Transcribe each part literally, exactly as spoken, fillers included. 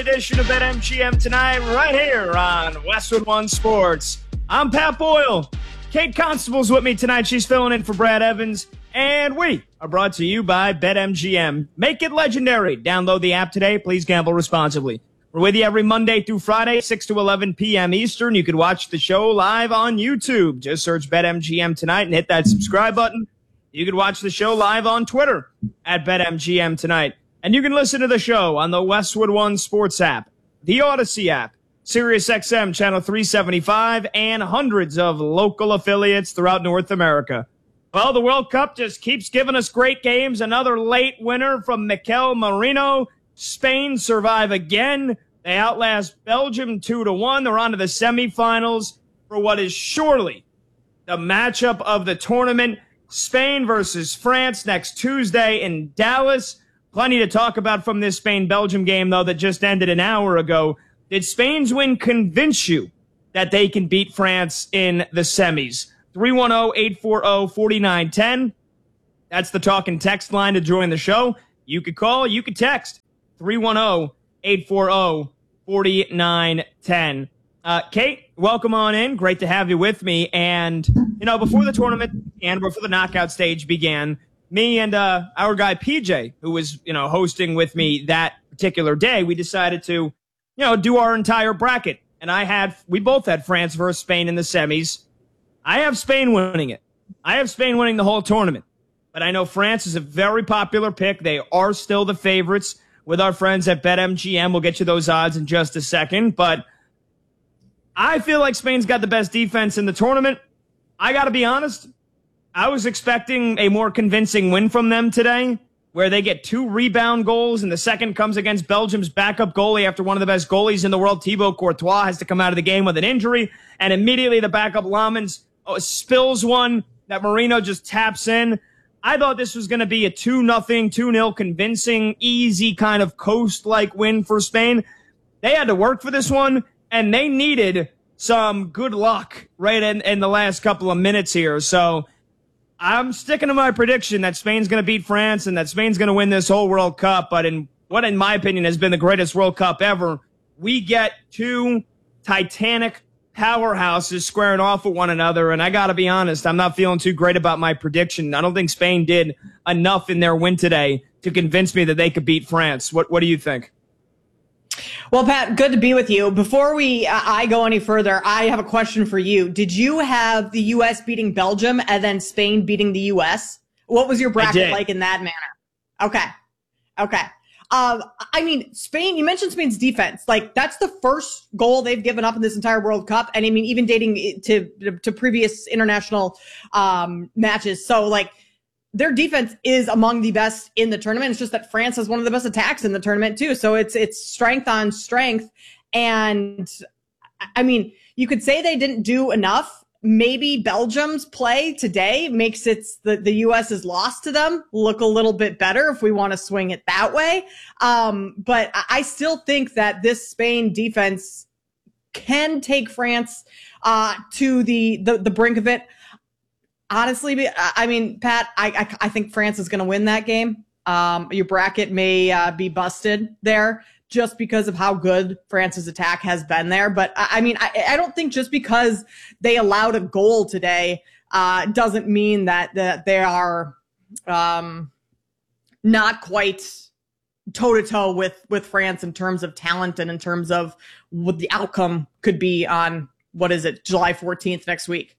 Edition of BetMGM tonight, right here on Westwood One Sports. I'm Pat Boyle. Kate Constable's with me tonight. She's filling in for Brad Evans. And we are brought to you by BetMGM. Make it legendary. Download the app today. Please gamble responsibly. We're with you every Monday through Friday, six to eleven p.m. Eastern. You can watch the show live on YouTube. Just search BetMGM tonight and hit that subscribe button. You can watch the show live on Twitter at BetMGM tonight. And you can listen to the show on the Westwood One Sports app, the Odyssey app, SiriusXM Channel three seventy-five, and hundreds of local affiliates throughout North America. Well, the World Cup just keeps giving us great games. Another late winner from Mikel Merino. Spain survive again. They outlast Belgium two to one. They're on to the semifinals for what is surely the matchup of the tournament. Spain versus France next Tuesday in Dallas. Plenty to talk about from this Spain-Belgium game, though, that just ended an hour ago. Did Spain's win convince you that they can beat France in the semis? three one zero, eight four zero, four nine one zero. That's the talk and text line to join the show. You could call, you could text. three one zero, eight four zero, four nine one zero. Uh, Kate, welcome on in. Great to have you with me. And, you know, before the tournament and before the knockout stage began, me and uh, our guy P J, who was, you know, hosting with me that particular day, we decided to, you know, do our entire bracket. And I had, we both had France versus Spain in the semis. I have Spain winning it. I have Spain winning the whole tournament. But I know France is a very popular pick. They are still the favorites with our friends at BetMGM. We'll get you those odds in just a second. But I feel like Spain's got the best defense in the tournament. I got to be honest. I was expecting a more convincing win from them today, where they get two rebound goals, and the second comes against Belgium's backup goalie after one of the best goalies in the world, Thibaut Courtois, has to come out of the game with an injury, and immediately the backup Lamens oh, spills one that Marino just taps in. I thought this was going to be a two nothing, two nil convincing, easy kind of coast-like win for Spain. They had to work for this one, and they needed some good luck right in, in the last couple of minutes here, so I'm sticking to my prediction that Spain's going to beat France and that Spain's going to win this whole World Cup. But in what, in my opinion, has been the greatest World Cup ever, we get two titanic powerhouses squaring off with one another. And I got to be honest, I'm not feeling too great about my prediction. I don't think Spain did enough in their win today to convince me that they could beat France. What, what do you think? Well, Pat, good to be with you. Before we uh, I go any further, I have a question for you. Did you have the U S beating Belgium and then Spain beating the U S? What was your bracket like in that manner? Okay. Okay. Um, I mean, Spain, you mentioned Spain's defense. Like, that's the first goal they've given up in this entire World Cup. And I mean, even dating to, to previous international um, matches. So, like, their defense is among the best in the tournament. It's just that France has one of the best attacks in the tournament too. So it's, it's strength on strength. And I mean, you could say they didn't do enough. Maybe Belgium's play today makes it the, the U S's loss to them look a little bit better if we want to swing it that way. Um, but I still think that this Spain defense can take France uh, to the, the, the brink of it. Honestly, I mean, Pat, I, I, I think France is going to win that game. Um, your bracket may uh, be busted there just because of how good France's attack has been there. But I, I mean, I, I don't think just because they allowed a goal today uh, doesn't mean that, that they are um, not quite toe-to-toe with, with France in terms of talent and in terms of what the outcome could be on, what is it, July fourteenth next week.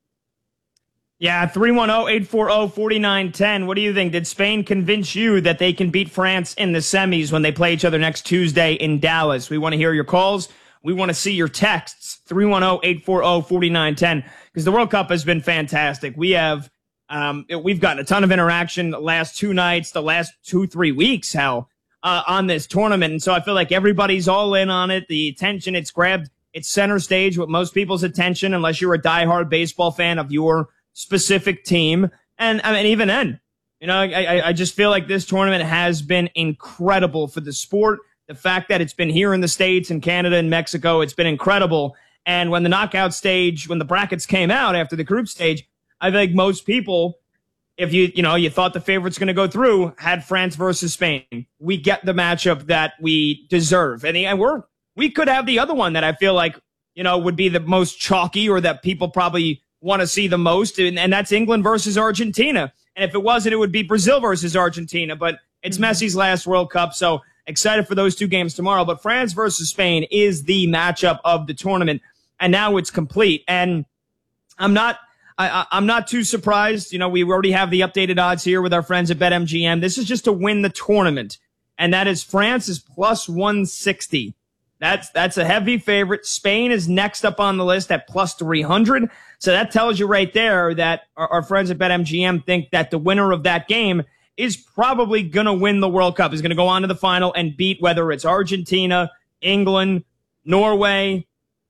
Yeah, three one zero, eight four zero, four nine one zero. What do you think? Did Spain convince you that they can beat France in the semis when they play each other next Tuesday in Dallas? We want to hear your calls. We want to see your texts. three one zero, eight four zero, four nine one zero. Because the World Cup has been fantastic. We have, um, we've gotten a ton of interaction the last two nights, the last two, three weeks, hell, uh, on this tournament. And so I feel like everybody's all in on it. The attention, it's grabbed, it's center stage with most people's attention, unless you're a diehard baseball fan of your specific team. And I mean, even then, you know, I, I just feel like this tournament has been incredible for the sport. The fact that it's been here in the States and Canada and Mexico, it's been incredible. And when the knockout stage, when the brackets came out after the group stage, I think most people if you, you know, you thought the favorite's going to go through, had France versus Spain. We get the matchup that we deserve. And, and we're, we could have the other one that I feel like, you know, would be the most chalky or that people probably want to see the most. And, and that's England versus Argentina. And if it wasn't, it would be Brazil versus Argentina. But it's mm-hmm. Messi's last World Cup. So excited for those two games tomorrow. But France versus Spain is the matchup of the tournament. And now it's complete. And I'm not, I, I'm not too surprised. You know, we already have the updated odds here with our friends at BetMGM. This is just to win the tournament. And that is France is plus one sixty. That's, that's a heavy favorite. Spain is next up on the list at plus three hundred. So that tells you right there that our, our friends at BetMGM think that the winner of that game is probably going to win the World Cup, is going to go on to the final and beat whether it's Argentina, England, Norway,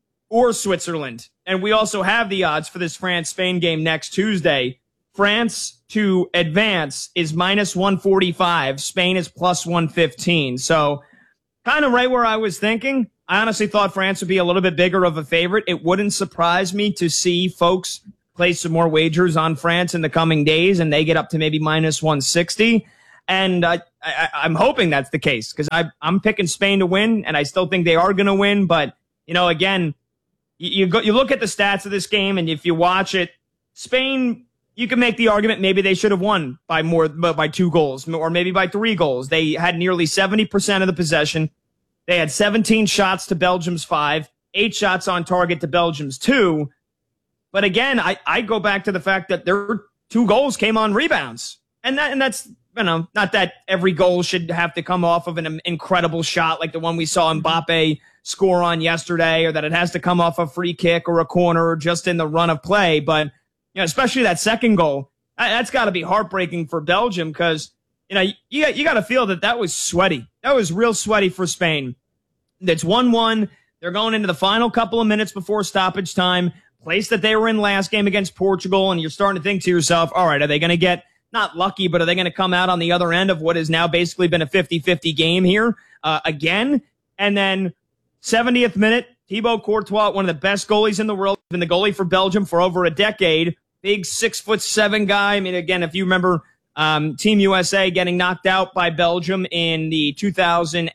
or Switzerland. And we also have the odds for this France-Spain game next Tuesday. France to advance is minus one forty-five. Spain is plus one fifteen. So kind of right where I was thinking. I honestly thought France would be a little bit bigger of a favorite. It wouldn't surprise me to see folks place some more wagers on France in the coming days, and they get up to maybe minus one sixty. And I, I, I'm hoping that's the case because I'm picking Spain to win, and I still think they are going to win. But, you know, again, you, you, go, you look at the stats of this game, and if you watch it, Spain, you can make the argument maybe they should have won by more by two goals or maybe by three goals. They had nearly seventy percent of the possession. They had seventeen shots to Belgium's five, eight shots on target to Belgium's two. But again, I, I go back to the fact that their two goals came on rebounds. And that and that's, you know, not that every goal should have to come off of an incredible shot like the one we saw Mbappe score on yesterday, or that it has to come off a free kick or a corner or just in the run of play. But, you know, especially that second goal, that's got to be heartbreaking for Belgium because, you know, you, you got to feel that that was sweaty. That was real sweaty for Spain. It's one one. They're going into the final couple of minutes before stoppage time, place that they were in last game against Portugal, and you're starting to think to yourself, all right, are they going to get, not lucky, but are they going to come out on the other end of what has now basically been a fifty-fifty game here uh, again? And then seventieth minute, Thibaut Courtois, one of the best goalies in the world, been the goalie for Belgium for over a decade, big six foot seven guy. I mean, again, if you remember um, Team U S A getting knocked out by Belgium in the two thousand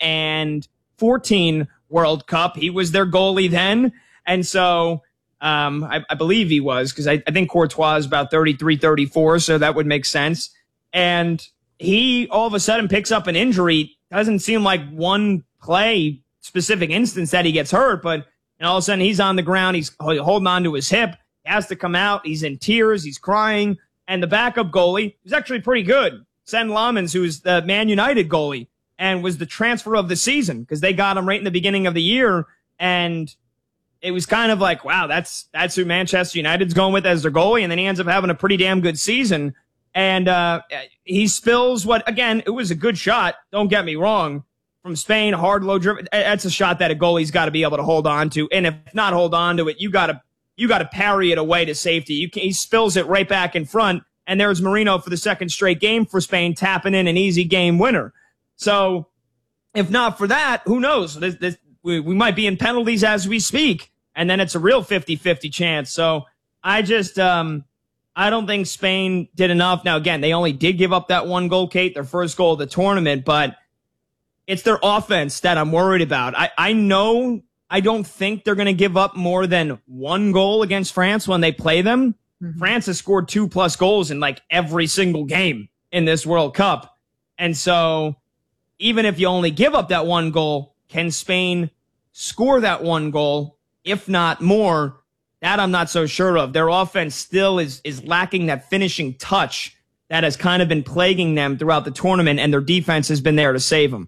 fourteen World Cup, he was their goalie then. And so um, I, I believe he was, because I, I think Courtois is about thirty-three, thirty-four, so that would make sense. And he all of a sudden picks up an injury. Doesn't seem like one play specific instance that he gets hurt, but and all of a sudden he's on the ground. He's holding on to his hip. He has to come out. He's in tears. He's crying. And the backup goalie was actually pretty good. Sen Lammens, who's the Man United goalie and was the transfer of the season because they got him right in the beginning of the year. And it was kind of like, wow, that's that's who Manchester United's going with as their goalie. And then he ends up having a pretty damn good season. And uh, he spills what, again, it was a good shot. Don't get me wrong. From Spain, hard, low driven. That's a shot that a goalie's got to be able to hold on to. And if not hold on to it, you got to you got to parry it away to safety. You can, he spills it right back in front. And there's Marino for the second straight game for Spain, tapping in an easy game winner. So if not for that, who knows? This, this, we, we might be in penalties as we speak. And then it's a real fifty-fifty chance. So I just, um, I don't think Spain did enough. Now, again, they only did give up that one goal, Kate, their first goal of the tournament, but it's their offense that I'm worried about. I, I know I don't think they're going to give up more than one goal against France when they play them. Mm-hmm. France has scored two plus goals in like every single game in this World Cup. And so even if you only give up that one goal, can Spain score that one goal? If not more, that I'm not so sure of. Their offense still is, is lacking that finishing touch that has kind of been plaguing them throughout the tournament, and their defense has been there to save them.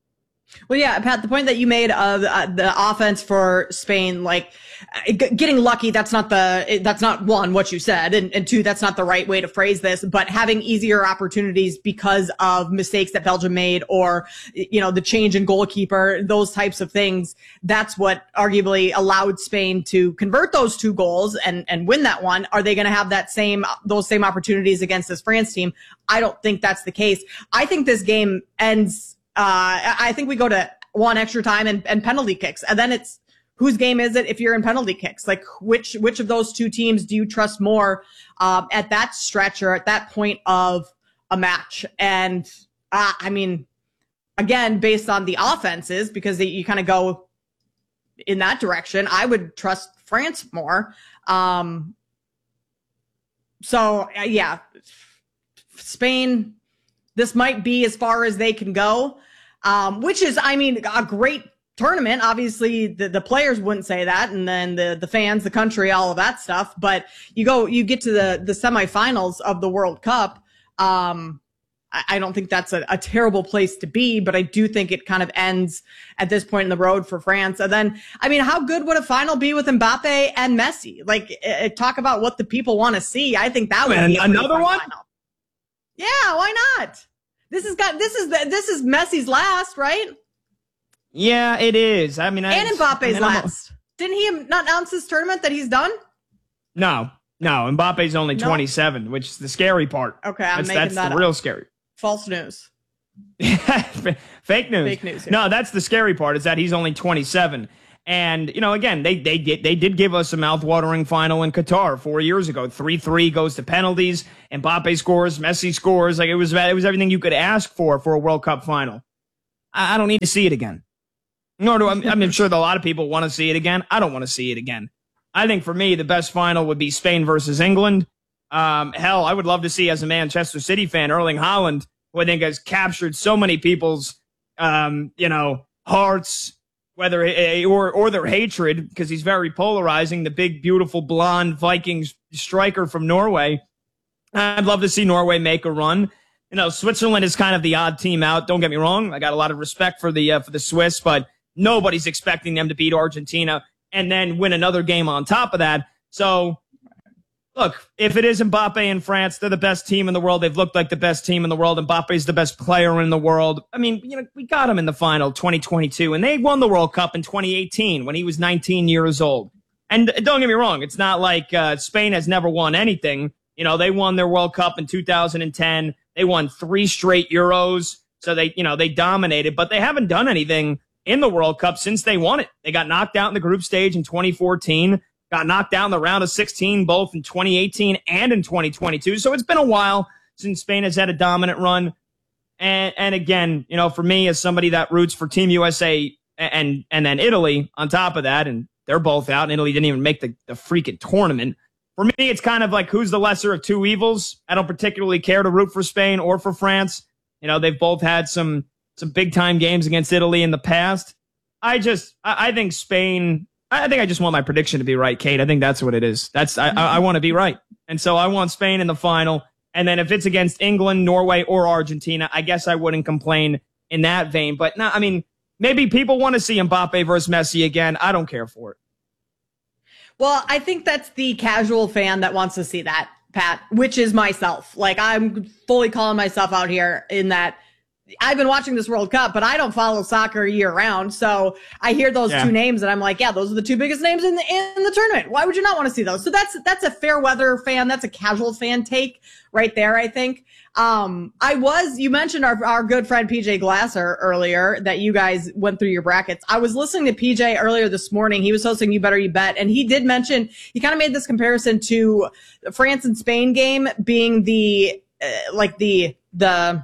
Well, yeah, Pat, the point that you made of uh, the offense for Spain, like g- getting lucky, that's not the, that's not one, what you said, and, and two, that's not the right way to phrase this, but having easier opportunities because of mistakes that Belgium made or, you know, the change in goalkeeper, those types of things, that's what arguably allowed Spain to convert those two goals and, and win that one. Are they going to have that same, those same opportunities against this France team? I don't think that's the case. I think this game ends Uh, I think we go to one extra time and, and penalty kicks, and then it's whose game is it if you're in penalty kicks? Like which which of those two teams do you trust more um, at that stretch or at that point of a match? And uh, I mean, again, based on the offenses, because they, you kind of go in that direction, I would trust France more. Um, so uh, yeah, Spain, this might be as far as they can go, um, which is, I mean, a great tournament. Obviously the, the players wouldn't say that. And then the, the fans, the country, all of that stuff. But you go, you get to the, the semifinals of the World Cup. Um, I, I don't think that's a, a terrible place to be, but I do think it kind of ends at this point in the road for France. And then, I mean, how good would a final be with Mbappe and Messi? Like uh, talk about what the people want to see. I think that would and be a another one. Final. Yeah. Why not? This has got, this is the, this is Messi's last, right? Yeah, it is. I mean, I, and Mbappe's I mean, last. Didn't he not announce this tournament that he's done? No, no. Mbappe's only no? twenty-seven, which is the scary part. Okay, I'm that's, making that's that the up. real scary. False news. Fake news. Fake news. Yeah. No, that's the scary part is that he's only twenty-seven. And, you know, again, they they did they did give us a mouthwatering final in Qatar four years ago. three three goes to penalties. Mbappe scores. Messi scores. Like it was it was everything you could ask for for a World Cup final. I, I don't need to see it again. Nor do I, I'm sure that a lot of people want to see it again. I don't want to see it again. I think for me, the best final would be Spain versus England. Um, hell, I would love to see, as a Manchester City fan, Erling Haaland, who I think has captured so many people's, um, you know, hearts, whether or or their hatred, because he's very polarizing. The big, beautiful, blonde Vikings striker from Norway. I'd love to see Norway make a run. You know, Switzerland is kind of the odd team out. Don't get me wrong. I got a lot of respect for the uh, for the Swiss, but nobody's expecting them to beat Argentina and then win another game on top of that. So, look, if it is Mbappe and France, they're the best team in the world. They've looked like the best team in the world. Mbappe's the best player in the world. I mean, you know, we got him in the final twenty twenty-two, and they won the World Cup in twenty eighteen when he was nineteen years old. And don't get me wrong, it's not like uh, Spain has never won anything. You know, they won their World Cup in two thousand ten. They won three straight Euros. So they, you know, they dominated, but they haven't done anything in the World Cup since they won it. They got knocked out in the group stage in twenty fourteen, got knocked out in the round of sixteen, both in twenty eighteen and in twenty twenty-two. So it's been a while since Spain has had a dominant run. And, and again, you know, for me as somebody that roots for Team U S A and, and then Italy on top of that, and they're both out and Italy didn't even make the, the freaking tournament. For me, it's kind of like who's the lesser of two evils. I don't particularly care to root for Spain or for France. You know, they've both had some some big time games against Italy in the past. I just, I, I think Spain, I think I just want my prediction to be right, Kate. I think that's what it is. That's, I, I, I want to be right. And so I want Spain in the final. And then if it's against England, Norway, or Argentina, I guess I wouldn't complain in that vein. But no, I mean, maybe people want to see Mbappe versus Messi again. I don't care for it. Well, I think that's the casual fan that wants to see that, Pat, which is myself. Like, I'm fully calling myself out here in that I've been watching this World Cup, but I don't follow soccer year round. So I hear those yeah. two names and I'm like, yeah, those are the two biggest names in the, in the tournament. Why would you not want to see those? So that's, that's a fair weather fan. That's a casual fan take right there, I think. Um, I was, you mentioned our, our good friend P J Glasser earlier that you guys went through your brackets. I was listening to P J earlier this morning. He was hosting You Better You Bet. And he did mention, he kind of made this comparison to the France and Spain game being the, uh, like the, the,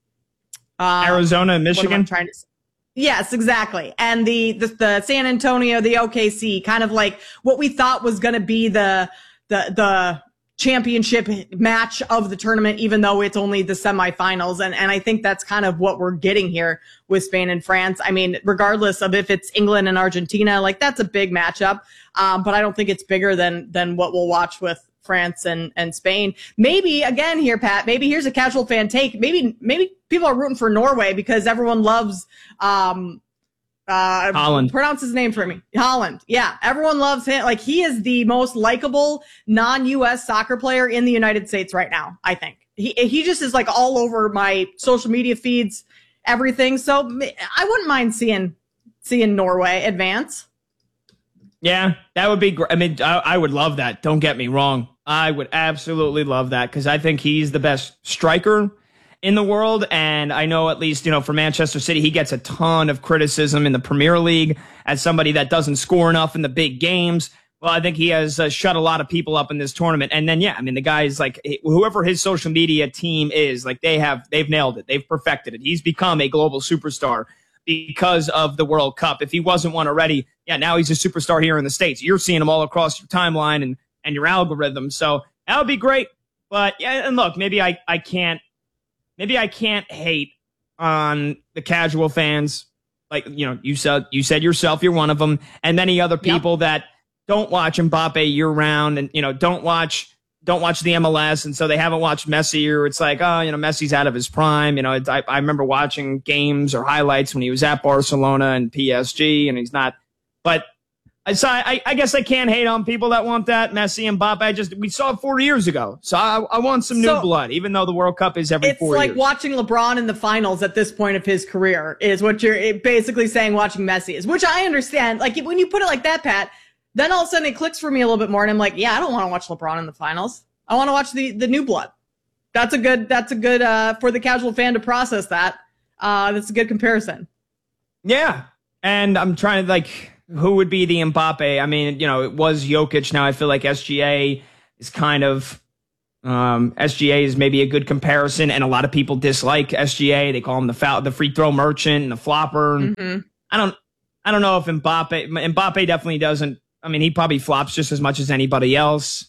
Um, Arizona and Michigan. Trying to, yes, exactly. And the, the the San Antonio, the O K C, kind of like what we thought was going to be the the the championship match of the tournament, even though it's only the semifinals. And and I think that's kind of what we're getting here with Spain and France. I mean, regardless of if it's England and Argentina, like that's a big matchup. Um, but I don't think it's bigger than than what we'll watch with France and, and Spain. Maybe again here, Pat, maybe here's a casual fan take. Maybe, maybe people are rooting for Norway because everyone loves, um, uh, Haaland. Pronounce his name for me. Haaland. Yeah. Everyone loves him. Like he is the most likable non-U S soccer player in the United States right now. I think he, he just is like all over my social media feeds, everything. So I wouldn't mind seeing, seeing Norway advance. Yeah, that would be great. I mean, I, I would love that. Don't get me wrong. I would absolutely love that because I think he's the best striker in the world. And I know at least, you know, for Manchester City, he gets a ton of criticism in the Premier League as somebody that doesn't score enough in the big games. Well, I think he has uh, shut a lot of people up in this tournament. And then, yeah, I mean, the guy is like, whoever his social media team is, like they have, they've nailed it. They've perfected it. He's become a global superstar because of the World Cup. If he wasn't one already, yeah, now he's a superstar here in the States. You're seeing him all across your timeline and, and your algorithm. So that would be great. But yeah, and look, maybe I, I can't, maybe I can't hate on the casual fans. Like, you know, you said, you said yourself, you're one of them, and many other people yep. that don't watch Mbappe year round and, you know, don't watch, don't watch the M L S. And so they haven't watched Messi, or it's like, oh, you know, Messi's out of his prime. You know, I, I remember watching games or highlights when he was at Barcelona and P S G, and he's not, but so I, I guess I can't hate on people that want that. Messi and Mbappe, I just, we saw it four years ago. So I, I want some so, new blood, even though the World Cup is every four like years. It's like watching LeBron in the finals at this point of his career is what you're basically saying watching Messi is, which I understand. Like when you put it like that, Pat, then all of a sudden it clicks for me a little bit more, and I'm like, yeah, I don't want to watch LeBron in the finals. I want to watch the, the new blood. That's a good, that's a good, uh, for the casual fan to process that. Uh, that's a good comparison. Yeah. And I'm trying to like, who would be the Mbappe? I mean, you know, it was Jokic. Now I feel like S G A is kind of, um, S G A is maybe a good comparison, and a lot of people dislike S G A. They call him the foul, the free throw merchant and the flopper. Mm-hmm. I don't, I don't know if Mbappe, Mbappe definitely doesn't. I mean, he probably flops just as much as anybody else.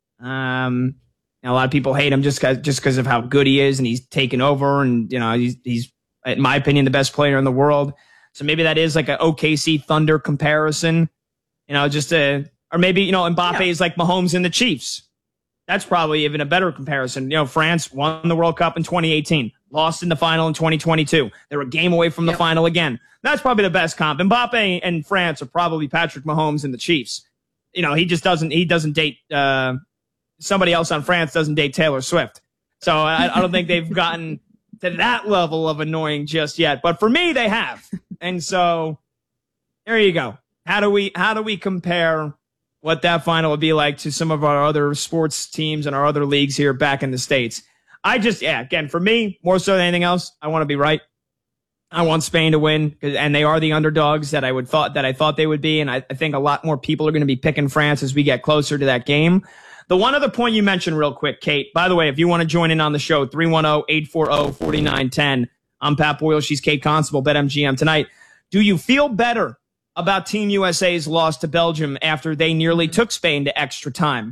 Um, and a lot of people hate him just cause, just because of how good he is, and he's taken over, and you know, he's, he's, in my opinion, the best player in the world. So maybe that is like a O K C Thunder comparison, you know, just a, or maybe, you know, Mbappe yeah. is like Mahomes and the Chiefs. That's probably even a better comparison. You know, France won the World Cup in twenty eighteen, lost in the final in twenty twenty-two. They were a game away from the yep. final again. That's probably the best comp. Mbappe and France are probably Patrick Mahomes and the Chiefs. You know, he just doesn't, he doesn't date, uh, somebody else on France doesn't date Taylor Swift. So I, I don't think they've gotten to that level of annoying just yet. But for me, they have. And so there you go. How do we, how do we compare what that final would be like to some of our other sports teams and our other leagues here back in the States? I just, yeah, again, for me, more so than anything else, I want to be right. I want Spain to win, and they are the underdogs that I would thought that I thought they would be. And I, I think a lot more people are going to be picking France as we get closer to that game. The one other point you mentioned real quick, Kate, by the way, if you want to join in on the show, three one zero, eight four zero, four nine one zero. I'm Pat Boyle. She's Kate Constable, BetMGM tonight. Do you feel better about Team U S A's loss to Belgium after they nearly took Spain to extra time?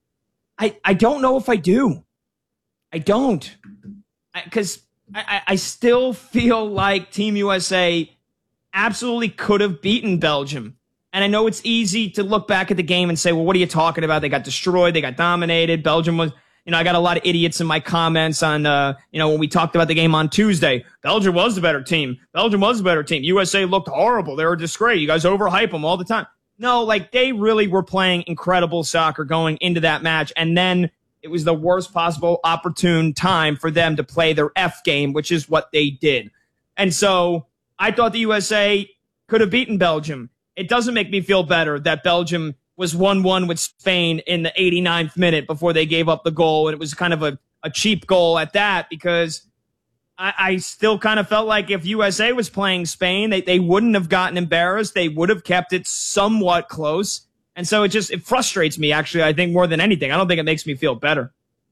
I, I don't know if I do. I don't. Because I, I, I still feel like Team U S A absolutely could have beaten Belgium. And I know it's easy to look back at the game and say, well, what are you talking about? They got destroyed. They got dominated. Belgium was, you know, I got a lot of idiots in my comments on, uh, you know, when we talked about the game on Tuesday. Belgium was the better team. Belgium was the better team. U S A looked horrible. They were a disgrace. You guys overhype them all the time. No, like they really were playing incredible soccer going into that match. And then it was the worst possible opportune time for them to play their F game, which is what they did. And so I thought the U S A could have beaten Belgium. It doesn't make me feel better that Belgium was one one with Spain in the eighty-ninth minute before they gave up the goal. And it was kind of a, a cheap goal at that, because I, I still kind of felt like if U S A was playing Spain, they, they wouldn't have gotten embarrassed. They would have kept it somewhat close. And so it just, it frustrates me, actually, I think, more than anything. I don't think it makes me feel better.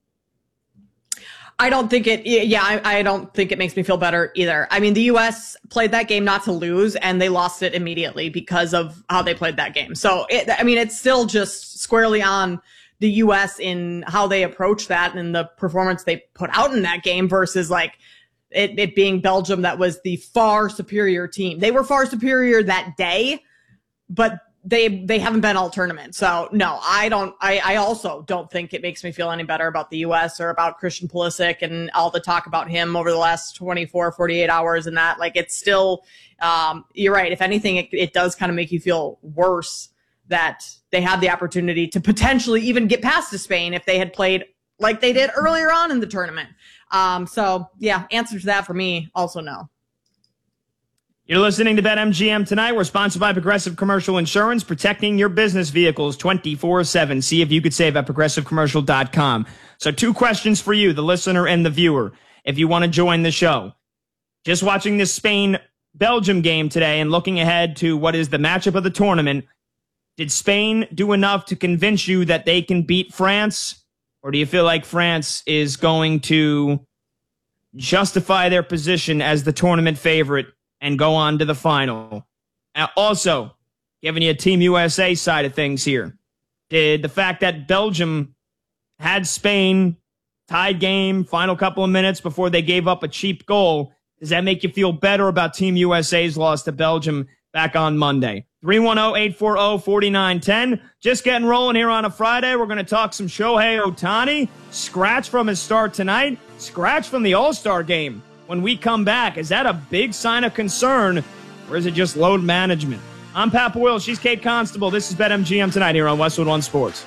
I don't think it, yeah, I, I don't think it makes me feel better either. I mean, the U S played that game not to lose, and they lost it immediately because of how they played that game. So, it, I mean, it's still just squarely on the U S in how they approach that and the performance they put out in that game versus like it, it being Belgium that was the far superior team. They were far superior that day, but they they haven't been all tournament. So no, I don't I, I also don't think it makes me feel any better about the U S or about Christian Pulisic and all the talk about him over the last twenty-four, forty-eight hours and that. Like it's still um you're right. If anything, it, it does kind of make you feel worse that they had the opportunity to potentially even get past to Spain if they had played like they did earlier on in the tournament. Um so yeah, answer to that for me, also no. You're listening to BetMGM tonight. We're sponsored by Progressive Commercial Insurance, protecting your business vehicles twenty-four seven. See if you could save at progressive commercial dot com. So two questions for you, the listener and the viewer. if you want to join the show. Just watching this Spain-Belgium game today and looking ahead to what is the matchup of the tournament, did Spain do enough to convince you that they can beat France? Or do you feel like France is going to justify their position as the tournament favorite and go on to the final? Uh, also, giving you a Team U S A side of things here. Did the fact that Belgium had Spain tied game, final couple of minutes before they gave up a cheap goal, does that make you feel better about Team U S A's loss to Belgium back on Monday? three one zero, eight four zero, four nine one zero. Just getting rolling here on a Friday. We're going to talk some Shohei Ohtani. Scratch from his start tonight. Scratch from the All-Star game. When we come back, is that a big sign of concern, or is it just load management? I'm Pat Boyle. She's Kate Constable. This is BetMGM Tonight here on Westwood One Sports.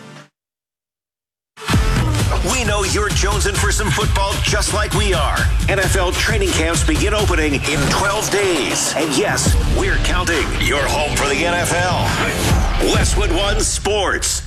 We know you're jonesing for some football just like we are. N F L training camps begin opening in twelve days. And yes, we're counting. You're home for the N F L. Westwood One Sports.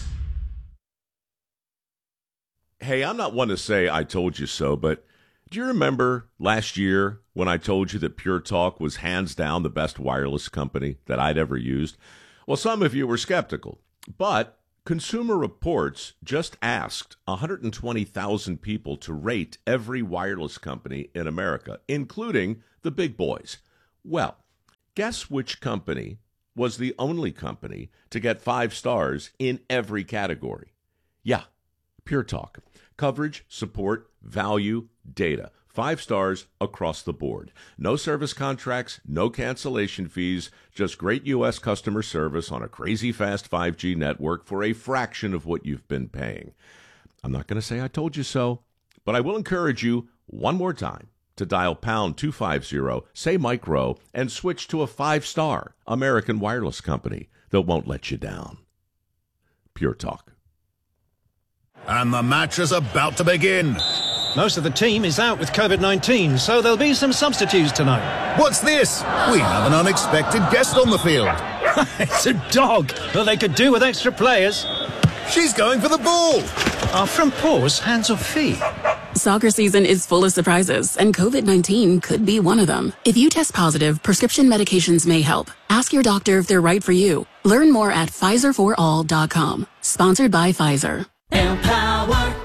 Hey, I'm not one to say I told you so, but do you remember last year when I told you that Pure Talk was hands down the best wireless company that I'd ever used? Well, some of you were skeptical, but Consumer Reports just asked one hundred twenty thousand people to rate every wireless company in America, including the big boys. Well, guess which company was the only company to get five stars in every category? Yeah, Pure Talk. Coverage, support, value, data. Five stars across the board. No service contracts, no cancellation fees, just great U S customer service on a crazy fast five G network for a fraction of what you've been paying. I'm not going to say I told you so, but I will encourage you one more time to dial pound two fifty, say Mike Rowe, and switch to a five-star American wireless company that won't let you down. Pure Talk. And the match is about to begin. Most of the team is out with COVID nineteen, so there'll be some substitutes tonight. What's this? We have an unexpected guest on the field. It's a dog. Well, they could do with extra players. She's going for the ball. Are front paws hands or feet? Soccer season is full of surprises, and COVID nineteen could be one of them. If you test positive, prescription medications may help. Ask your doctor if they're right for you. Learn more at Pfizer for all dot com. Sponsored by Pfizer. Empower.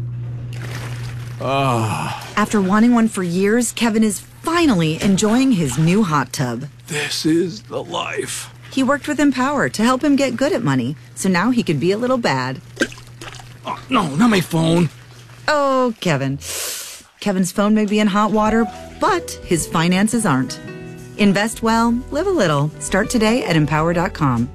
Oh. After wanting one for years, Kevin is finally enjoying his new hot tub. This is the life. He worked with Empower to help him get good at money, so now he can be a little bad. Oh, no, not my phone. Oh, Kevin. Kevin's phone may be in hot water, but his finances aren't. Invest well, live a little. Start today at empower dot com.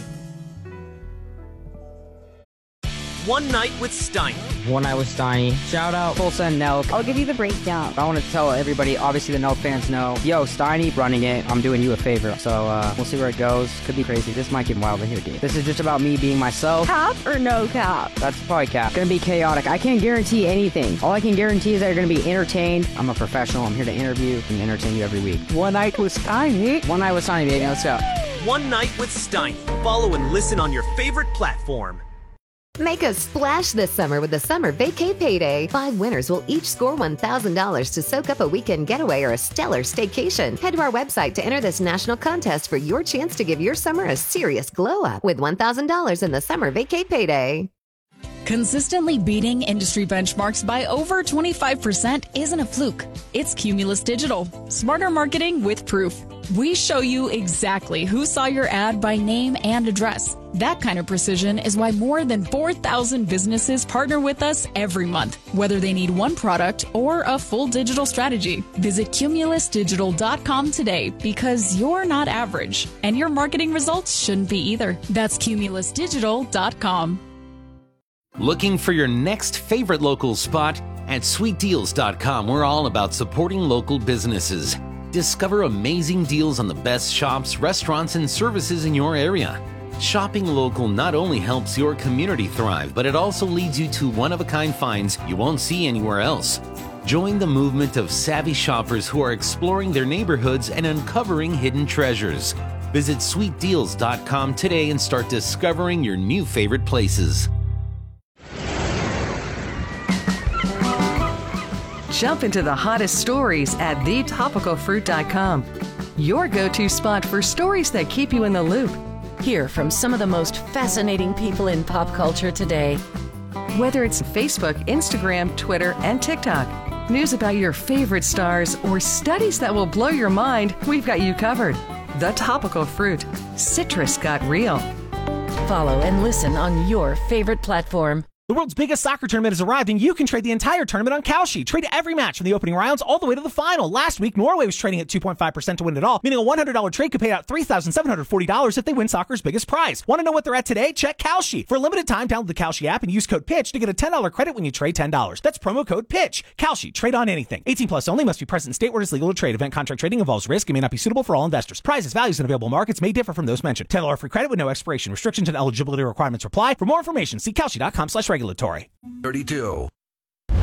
One Night with Steiny. One Night with Steiny. Shout out Tulsa and Nelk. I'll give you the breakdown. I want to tell everybody, obviously the Nelk fans know, yo, Steiny running it. I'm doing you a favor. So uh, we'll see where it goes. Could be crazy. This might get wild in here, dude. This is just about me being myself. Cap or no cap? That's probably cap. Gonna be chaotic. I can't guarantee anything. All I can guarantee is that you're gonna be entertained. I'm a professional. I'm here to interview and entertain you every week. One Night with Steiny. One Night with Steiny, baby. Let's go. One Night with Steiny. Follow and listen on your favorite platform. Make a splash this summer with the Summer Vacay Payday. Five winners will each score one thousand dollars to soak up a weekend getaway or a stellar staycation. Head to our website to enter this national contest for your chance to give your summer a serious glow up with one thousand dollars in the Summer Vacay Payday. Consistently beating industry benchmarks by over twenty-five percent isn't a fluke. It's Cumulus Digital. Smarter marketing with proof. We show you exactly who saw your ad by name and address. That kind of precision is why more than four thousand businesses partner with us every month, whether they need one product or a full digital strategy. Visit cumulus digital dot com today because you're not average, and your marketing results shouldn't be either. That's cumulus digital dot com. Looking for your next favorite local spot? At sweet deals dot com, we're all about supporting local businesses. Discover amazing deals on the best shops, restaurants, and services in your area. Shopping local not only helps your community thrive, but it also leads you to one-of-a-kind finds you won't see anywhere else. Join the movement of savvy shoppers who are exploring their neighborhoods and uncovering hidden treasures. Visit sweet deals dot com today and start discovering your new favorite places. Jump into the hottest stories at the topical fruit dot com. Your go-to spot for stories that keep you in the loop. Hear from some of the most fascinating people in pop culture today. Whether it's Facebook, Instagram, Twitter, and TikTok, news about your favorite stars, or studies that will blow your mind, we've got you covered. The Topical Fruit. Citrus got real. Follow and listen on your favorite platform. The world's biggest soccer tournament has arrived, and you can trade the entire tournament on Kalshi. Trade every match from the opening rounds all the way to the final. Last week, Norway was trading at two point five percent to win it all, meaning a one hundred dollars trade could pay out three thousand seven hundred forty dollars if they win soccer's biggest prize. Want to know what they're at today? Check Kalshi. For a limited time, download the Kalshi app and use code PITCH to get a ten dollars credit when you trade ten dollars. That's promo code PITCH. Kalshi. Trade on anything. eighteen plus only. Must be present in state where it is legal to trade. Event contract trading involves risk and may not be suitable for all investors. Prizes, values, and available markets may differ from those mentioned. ten dollars free credit with no expiration. Restrictions and eligibility requirements apply. For more information, see Kalshi dot com slash regulatory. thirty-two.